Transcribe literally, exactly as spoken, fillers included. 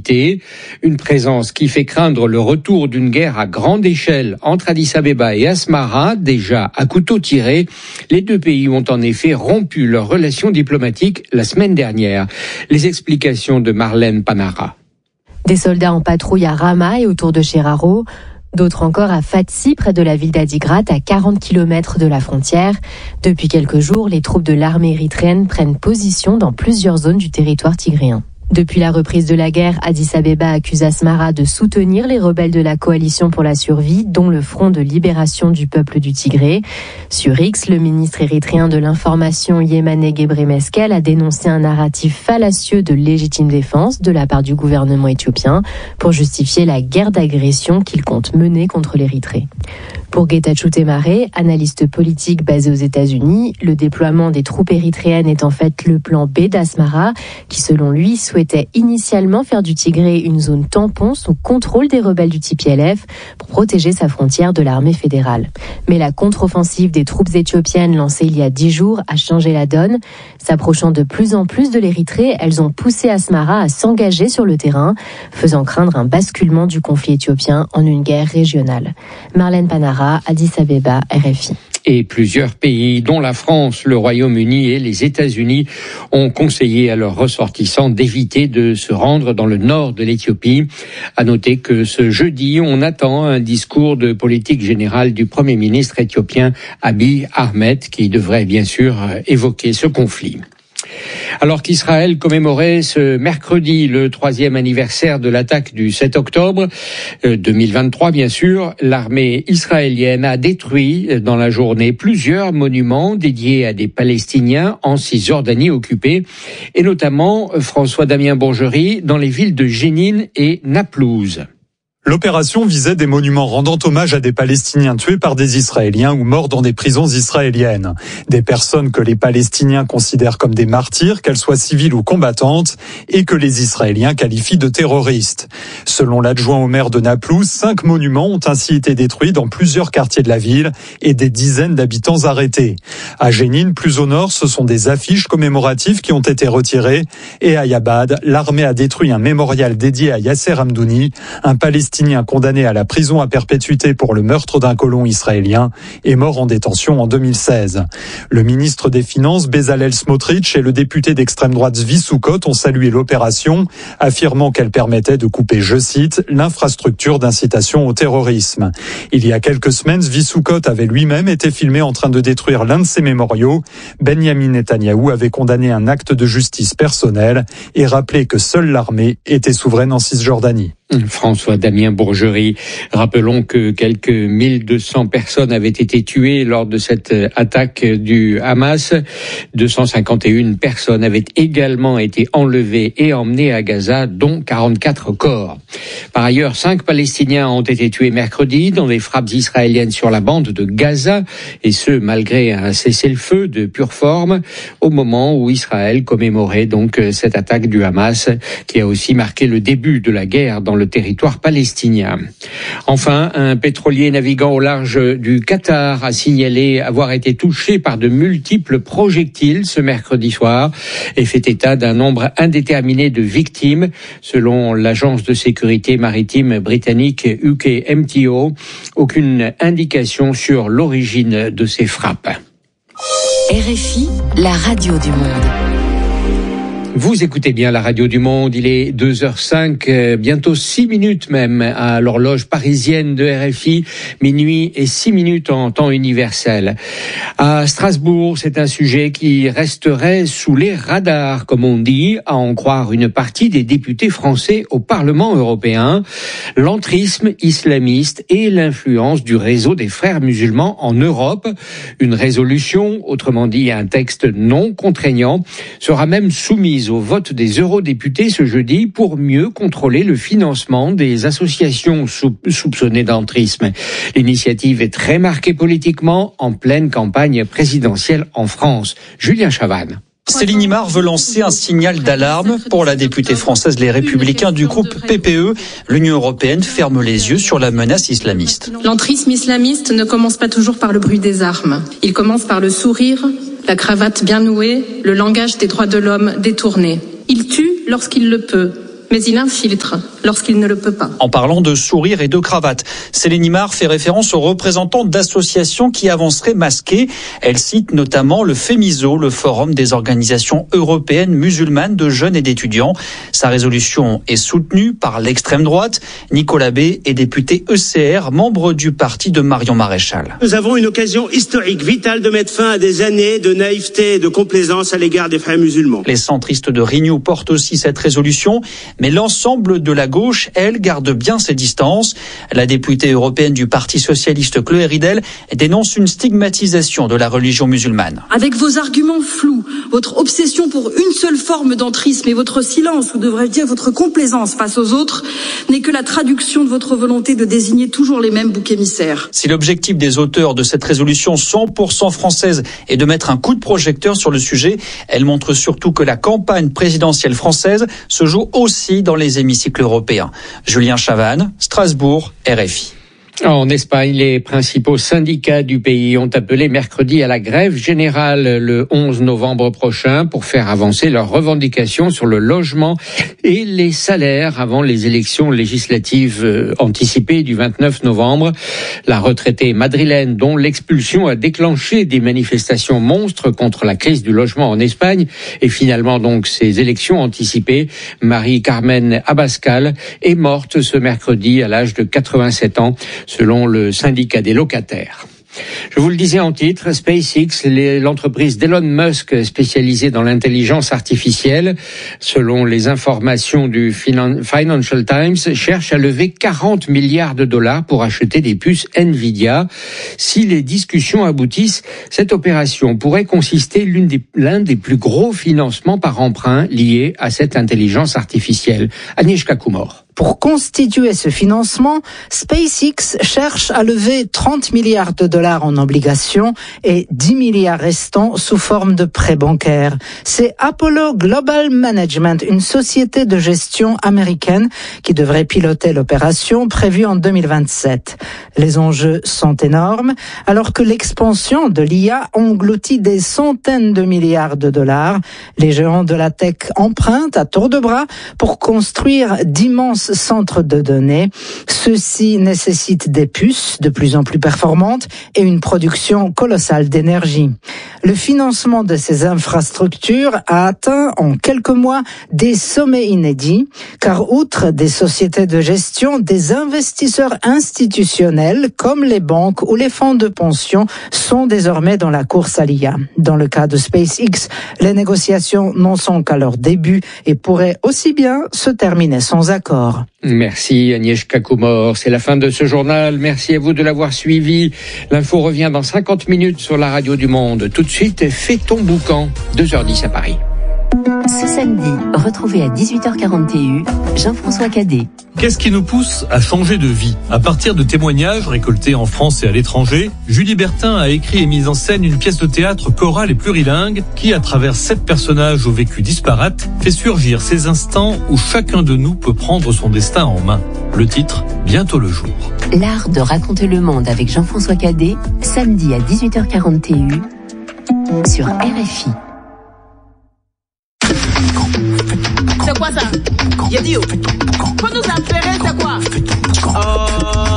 limitée. Une présence qui fait craindre le retour d'une guerre à grande échelle entre Addis Abeba et Asmara, déjà à couteau tiré. Les deux pays ont en effet rompu leurs relations diplomatiques la semaine dernière. Les explications de Marlène Panara. Des soldats en patrouille à Rama et autour de Sheraro. D'autres encore à Fatsi, près de la ville d'Adigrat, à quarante kilomètres de la frontière. Depuis quelques jours, les troupes de l'armée érythréenne prennent position dans plusieurs zones du territoire tigréen. Depuis la reprise de la guerre, Addis Abeba accuse Asmara de soutenir les rebelles de la coalition pour la survie, dont le Front de libération du peuple du Tigré. Sur X, le ministre érythréen de l'information Yemane Gebremeskel a dénoncé un narratif fallacieux de légitime défense de la part du gouvernement éthiopien pour justifier la guerre d'agression qu'il compte mener contre l'Érythrée. Pour Getachew Temare, analyste politique basé aux États-Unis, le déploiement des troupes érythréennes est en fait le plan B d'Asmara, qui selon lui souhaitait initialement faire du Tigré une zone tampon sous contrôle des rebelles du T P L F pour protéger sa frontière de l'armée fédérale. Mais la contre-offensive des troupes éthiopiennes lancée il y a dix jours a changé la donne. S'approchant de plus en plus de l'Érythrée, elles ont poussé Asmara à s'engager sur le terrain, faisant craindre un basculement du conflit éthiopien en une guerre régionale. Marlène Panara, Addis Abeba, R F I. Et plusieurs pays, dont la France, le Royaume-Uni et les États-Unis, ont conseillé à leurs ressortissants d'éviter de se rendre dans le nord de l'Éthiopie. À noter que ce jeudi, on attend un discours de politique générale du Premier ministre éthiopien Abiy Ahmed, qui devrait bien sûr évoquer ce conflit. Alors qu'Israël commémorait ce mercredi le troisième anniversaire de l'attaque du sept octobre deux mille vingt-trois, bien sûr, l'armée israélienne a détruit dans la journée plusieurs monuments dédiés à des Palestiniens en Cisjordanie occupée, et notamment, François Damien Bourgerie, dans les villes de Jénine et Naplouse. L'opération visait des monuments rendant hommage à des Palestiniens tués par des Israéliens ou morts dans des prisons israéliennes. Des personnes que les Palestiniens considèrent comme des martyrs, qu'elles soient civiles ou combattantes, et que les Israéliens qualifient de terroristes. Selon l'adjoint au maire de Naplouse, cinq monuments ont ainsi été détruits dans plusieurs quartiers de la ville et des dizaines d'habitants arrêtés. À Jénine, plus au nord, ce sont des affiches commémoratives qui ont été retirées. Et à Yabad, l'armée a détruit un mémorial dédié à Yasser Hamdouni, un Palestinien condamné à la prison à perpétuité pour le meurtre d'un colon israélien et mort en détention en deux mille seize. Le ministre des Finances, Bezalel Smotrich, et le député d'extrême droite Zvi Sukkot ont salué l'opération, affirmant qu'elle permettait de couper, je cite, l'infrastructure d'incitation au terrorisme. Il y a quelques semaines, Zvi Sukkot avait lui-même été filmé en train de détruire l'un de ses mémoriaux. Benjamin Netanyahou avait condamné un acte de justice personnel et rappelé que seule l'armée était souveraine en Cisjordanie. François Damien Bourgerie. Rappelons que quelques mille deux cents personnes avaient été tuées lors de cette attaque du Hamas. deux cent cinquante et une personnes avaient également été enlevées et emmenées à Gaza, dont quarante-quatre corps. Par ailleurs, cinq Palestiniens ont été tués mercredi dans des frappes israéliennes sur la bande de Gaza, et ce, malgré un cessez-le-feu de pure forme, au moment où Israël commémorait donc cette attaque du Hamas, qui a aussi marqué le début de la guerre dans le territoire palestinien. Enfin, un pétrolier naviguant au large du Qatar a signalé avoir été touché par de multiples projectiles ce mercredi soir et fait état d'un nombre indéterminé de victimes. Selon l'agence de sécurité maritime britannique U K M T O, aucune indication sur l'origine de ces frappes. R F I, la radio du monde. Vous écoutez bien la radio du monde, il est deux heures cinq, euh, bientôt six minutes même à l'horloge parisienne de R F I, minuit et six minutes en temps universel. À Strasbourg, c'est un sujet qui resterait sous les radars, comme on dit, à en croire une partie des députés français au Parlement européen. L'entrisme islamiste et l'influence du réseau des frères musulmans en Europe. Une résolution, autrement dit un texte non contraignant, sera même soumise au vote des eurodéputés ce jeudi pour mieux contrôler le financement des associations soupçonnées d'entrisme. L'initiative est très marquée politiquement en pleine campagne présidentielle en France. Julien Chavannes. Céline Imard veut lancer un signal d'alarme pour la députée française Les Républicains du groupe P P E. L'Union européenne ferme les yeux sur la menace islamiste. L'entrisme islamiste ne commence pas toujours par le bruit des armes. Il commence par le sourire, la cravate bien nouée, le langage des droits de l'homme détourné. Il tue lorsqu'il le peut, mais il infiltre lorsqu'il ne le peut pas. En parlant de sourire et de cravate, Céline Imard fait référence aux représentants d'associations qui avanceraient masqués. Elle cite notamment le FEMISO, le Forum des organisations européennes musulmanes de jeunes et d'étudiants. Sa résolution est soutenue par l'extrême droite. Nicolas B. est député E C R, membre du parti de Marion Maréchal. Nous avons une occasion historique, vitale, de mettre fin à des années de naïveté et de complaisance à l'égard des frères musulmans. Les centristes de Renew portent aussi cette résolution, mais l'ensemble de la gauche, elle, garde bien ses distances. La députée européenne du Parti socialiste Chloé Ridel dénonce une stigmatisation de la religion musulmane. Avec vos arguments flous, votre obsession pour une seule forme d'entrisme et votre silence, ou devrais-je dire votre complaisance face aux autres, n'est que la traduction de votre volonté de désigner toujours les mêmes boucs émissaires. Si l'objectif des auteurs de cette résolution cent pour cent française est de mettre un coup de projecteur sur le sujet, elle montre surtout que la campagne présidentielle française se joue aussi dans les hémicycles européens. Julien Chavannes, Strasbourg, R F I. En Espagne, les principaux syndicats du pays ont appelé mercredi à la grève générale le onze novembre prochain pour faire avancer leurs revendications sur le logement et les salaires avant les élections législatives anticipées du vingt-neuf novembre. La retraitée madrilène, dont l'expulsion a déclenché des manifestations monstres contre la crise du logement en Espagne et finalement donc ces élections anticipées, Marie-Carmen Abascal, est morte ce mercredi à l'âge de quatre-vingt-sept ans. Selon le syndicat des locataires. Je vous le disais en titre, SpaceX, l'entreprise d'Elon Musk spécialisée dans l'intelligence artificielle, selon les informations du Financial Times, cherche à lever quarante milliards de dollars pour acheter des puces Nvidia. Si les discussions aboutissent, cette opération pourrait consister l'une des, l'un des plus gros financements par emprunt liés à cette intelligence artificielle. Agnieszka Kumor. Pour constituer ce financement, SpaceX cherche à lever trente milliards de dollars en obligations et dix milliards restants sous forme de prêts bancaires. C'est Apollo Global Management, une société de gestion américaine qui devrait piloter l'opération prévue en deux mille vingt-sept. Les enjeux sont énormes, alors que l'expansion de l'I A engloutit des centaines de milliards de dollars. Les géants de la tech empruntent à tour de bras pour construire d'immenses centres de données. Ceux-ci nécessitent des puces de plus en plus performantes et une production colossale d'énergie. Le financement de ces infrastructures a atteint en quelques mois des sommets inédits, car outre des sociétés de gestion, des investisseurs institutionnels comme les banques ou les fonds de pension sont désormais dans la course à l'I A. Dans le cas de SpaceX, les négociations n'en sont qu'à leur début et pourraient aussi bien se terminer sans accord. Merci Agnieszka Kumor. C'est la fin de ce journal. Merci à vous de l'avoir suivi. L'info revient dans cinquante minutes sur la radio du Monde. Tout de suite, fais ton boucan. deux heures dix à Paris. Ce samedi, retrouvez à dix-huit heures quarante et un Jean-François Cadet. Qu'est-ce qui nous pousse à changer de vie ? À partir de témoignages récoltés en France et à l'étranger, Julie Bertin a écrit et mis en scène une pièce de théâtre chorale et plurilingue qui, à travers sept personnages au vécu disparate, fait surgir ces instants où chacun de nous peut prendre son destin en main. Le titre, Bientôt le jour. L'art de raconter le monde avec Jean-François Cadet, samedi à dix-huit heures quarante et un sur R F I. C'est quoi ça? J'ai dit, faut nous appeler, c'est